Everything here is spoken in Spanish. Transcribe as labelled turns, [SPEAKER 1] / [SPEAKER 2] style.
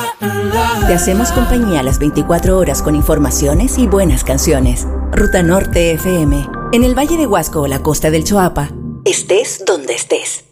[SPEAKER 1] Te hacemos compañía las 24 horas con informaciones y buenas canciones. Ruta Norte FM. En el Valle de Huasco o la costa del Choapa. Estés donde estés.